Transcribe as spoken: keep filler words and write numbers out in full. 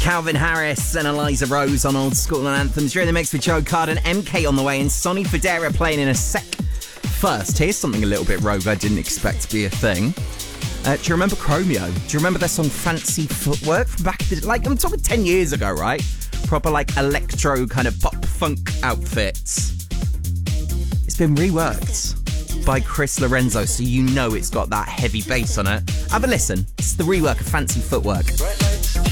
Calvin Harris and Eliza Rose on Old School and Anthems. You're in the mix with Joe Card and M K on the way, and Sonny Fodera playing in a sec. First, here's something a little bit rogue I didn't expect to be a thing. Uh, do you remember Chromeo? Do you remember their song Fancy Footwork from back in the... Like, I'm talking ten years ago, right? Proper, like, electro kind of pop funk outfits. It's been reworked by Chris Lorenzo, so you know it's got that heavy bass on it. Have a listen. It's the rework of Fancy Footwork.